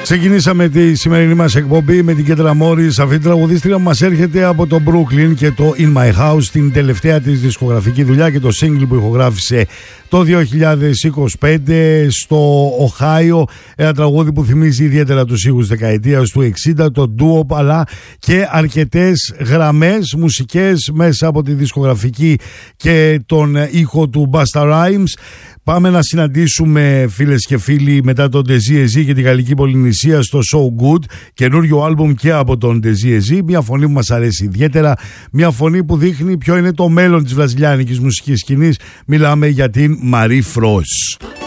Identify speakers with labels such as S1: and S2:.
S1: Ξεκινήσαμε τη σημερινή μας εκπομπή με την Κέντρα Μόρις. Αυτή τη τραγουδίστρια μας έρχεται από το Brooklyn και το In My House, την τελευταία της δισκογραφική δουλειά και το single που ηχογράφησε το 2025 στο Οχάιο. Ένα τραγούδι που θυμίζει ιδιαίτερα τους ήχους δεκαετίας του 60, το ντουο, αλλά και αρκετές γραμμές μουσικές μέσα από τη δισκογραφική και τον ήχο του Busta Rhymes. Πάμε να συναντήσουμε, φίλες και φίλοι, μετά τον Desi Ezi και τη Γαλλική Πολυνησία στο So Good, καινούριο άλμπουμ και από τον Desi Ezi. Μια φωνή που μας αρέσει ιδιαίτερα, μια φωνή που δείχνει ποιο είναι το μέλλον της βραζιλιάνικης μουσικής σκηνής. Μιλάμε για την Marie Frost.